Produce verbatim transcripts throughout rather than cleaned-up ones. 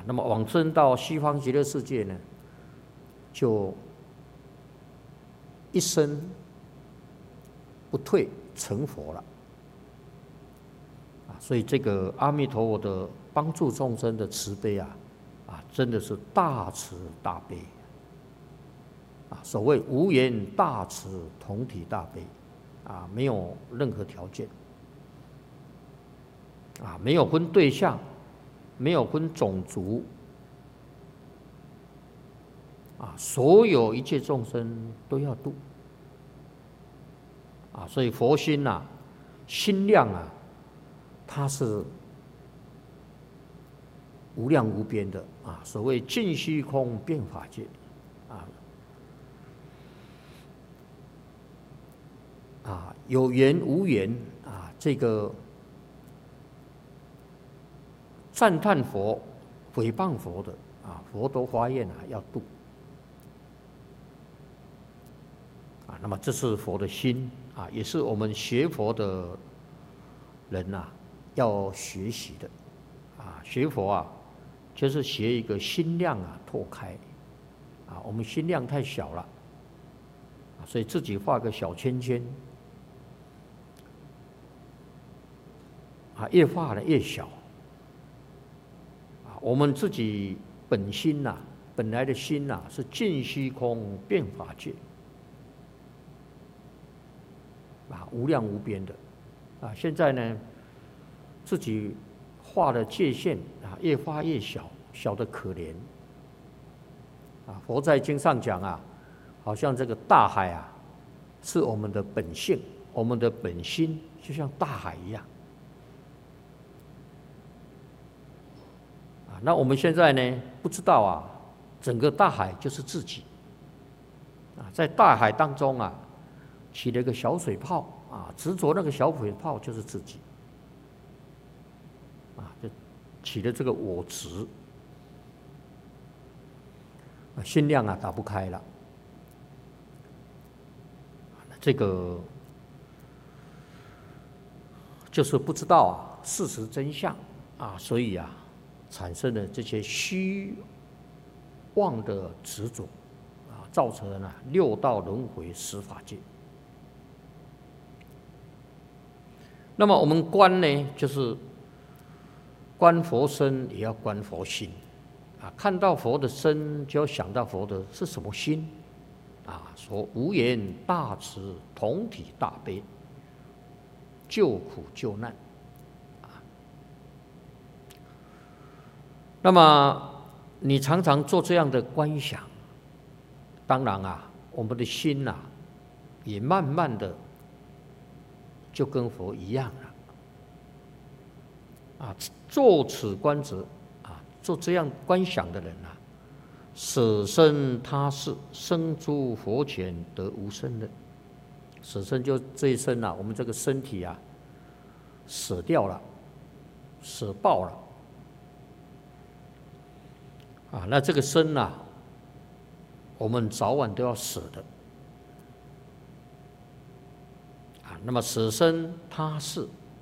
那么往生到西方极乐世界呢，就一生不退成佛了。啊，所以这个阿弥陀佛的帮助众生的慈悲啊，啊，真的是大慈大悲。啊，所谓无缘大慈，同体大悲，啊，没有任何条件，啊，没有分对象，没有分种族，啊，所有一切众生都要度，啊，所以佛心呐、啊，心量啊，它是无量无边的啊。所谓尽虚空遍法界，啊。啊，有缘无缘啊，这个赞叹佛、诽谤佛的啊，佛都发愿啊要度啊。那么这是佛的心啊，也是我们学佛的人呐、啊、要学习的啊。学佛啊，就是学一个心量啊拓开啊。我们心量太小了啊，所以自己画个小圈圈。啊，越画的越小。啊，我们自己本心呐、啊，本来的心呐、啊，是尽虚空遍法界，啊，无量无边的。啊，现在呢，自己画的界限啊，越画越小，小的可怜。啊，佛在经上讲啊，好像这个大海啊，是我们的本性，我们的本心，就像大海一样。那我们现在呢，不知道啊，整个大海就是自己啊，在大海当中啊，起了一个小水泡啊，执着那个小水泡就是自己啊，就起了这个我执啊，心量啊打不开了。这个就是不知道啊事实真相啊，所以啊。产生了这些虚妄的执着，啊，造成了六道轮回十法界。那么我们观呢，就是观佛身，也要观佛心，啊，看到佛的身，就要想到佛的是什么心，啊，说无缘大慈，同体大悲，救苦救难。那么你常常做这样的观想，当然啊，我们的心呐、啊，也慢慢的就跟佛一样了。啊，做此观者啊，做这样观想的人啊，舍身他世，生诸佛前得无生忍。舍身就这一生啊，我们这个身体啊，舍掉了，舍报了。啊，那这个身呐、啊，我们早晚都要死的。啊，那么舍身他世，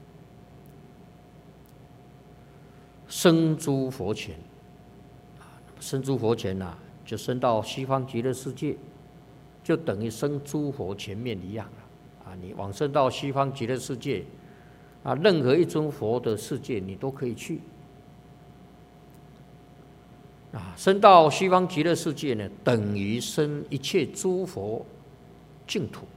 生诸佛前。啊，生诸佛前呐、啊，就升到西方极乐世界，就等于生诸佛前面一样了。啊，你往生到西方极乐世界，啊，任何一尊佛的世界你都可以去。啊，升到西方极乐世界呢，等于生一切诸佛净土，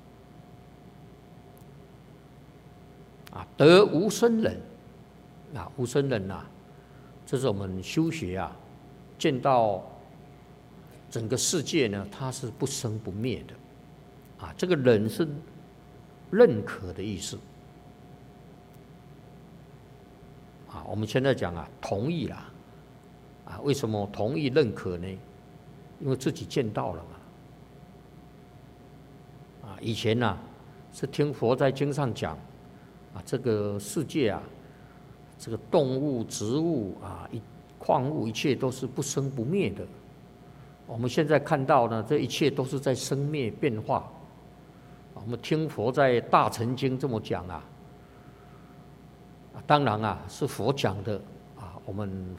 啊，得无生忍，啊，无生忍呐，这是我们修学啊，见到整个世界呢，它是不生不灭的，啊，这个忍是认可的意思，啊，我们现在讲啊，同意啦。啊，为什么同意认可呢？因为自己见到了嘛。啊，以前呢、啊、是听佛在经上讲，啊，这个世界啊，这个动物、植物啊、一矿物，一切都是不生不灭的。我们现在看到呢，这一切都是在生灭变化。我们听佛在大乘经这么讲啊，当然啊是佛讲的啊，我们